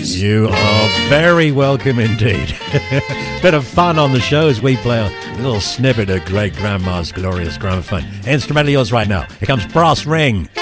yours. You are very welcome indeed. Bit of fun on the show as we play a little snippet of Great Grandma's Glorious Gramophone. Instrumental yours right now. Here comes Brass Ring.